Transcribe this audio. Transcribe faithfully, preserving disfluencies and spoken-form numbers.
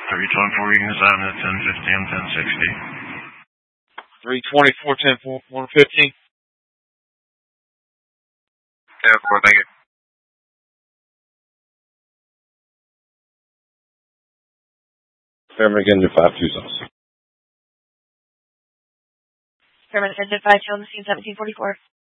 three twenty-four, you can sign at ten fifteen, ten sixty. three twenty-four, ten fifteen. ten four, thank you. Fairman again to five two sauce. Fairman again to five two on the scene, seventeen forty-four.